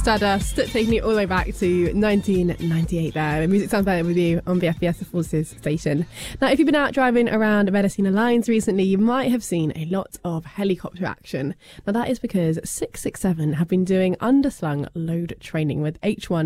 Stardust, taking it all the way back to 1998 there. The Music Sounds Better with you on the FBS Forces station. Now, if you've been out driving around Mendocino lines recently, you might have seen a lot of helicopter action. Now, that is because 667 have been doing underslung load training with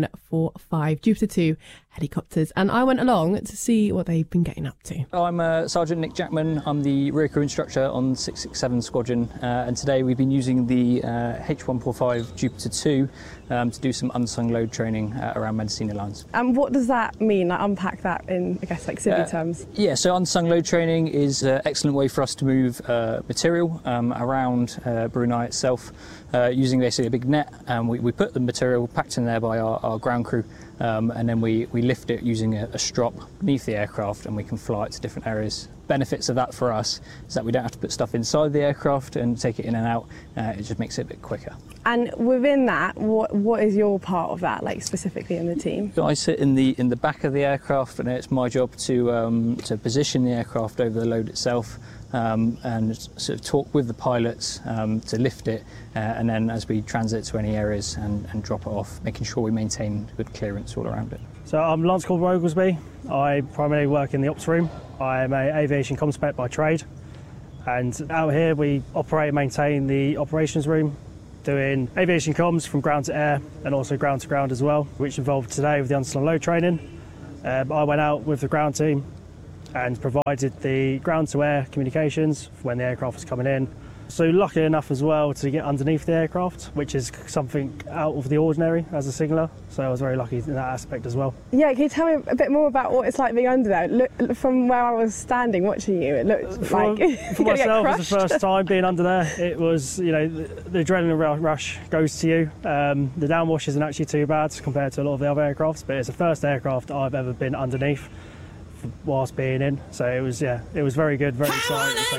H145 Jupiter 2 helicopters, and I went along to see what they've been getting up to. I'm Sergeant Nick Jackman. I'm the rear crew instructor on 667 Squadron, and today we've been using the H145 Jupiter 2 to do some unsung load training around Mendocino lines. And what does that mean? Like, unpack that in, I guess, like civil terms. Yeah, so unsung load training is an excellent way for us to move material around Brunei itself using basically a big net. We put the material packed in there by our ground crew, and then we lift it using a strop beneath the aircraft, and we can fly it to different areas. Benefits of that for us is that we don't have to put stuff inside the aircraft and take it in and out. It just makes it a bit quicker. And within that, what is your part of that, like specifically in the team? So I sit in the back of the aircraft, and it's my job to position the aircraft over the load itself, and sort of talk with the pilots to lift it, and then as we transit to any areas and drop it off, making sure we maintain good clearance all around it. So I'm Lance Corporal Oglesby. I primarily work in the ops room. I am an aviation comm-spec by trade, and out here we operate and maintain the operations room, doing aviation comms from ground to air and also ground to ground as well, which involved today with the unsung load training. I went out with the ground team and provided the ground to air communications when the aircraft was coming in. So lucky enough as well to get underneath the aircraft, which is something out of the ordinary as a signaller. So I was very lucky in that aspect as well. Yeah, can you tell me a bit more about what it's like being under there? Look, from where I was standing watching you, it looked like for myself, it was the first time being under there. It was, you know, the adrenaline rush goes to you. The downwash isn't actually too bad compared to a lot of the other aircrafts, but it's the first aircraft I've ever been underneath whilst being in. So it was very good, very exciting.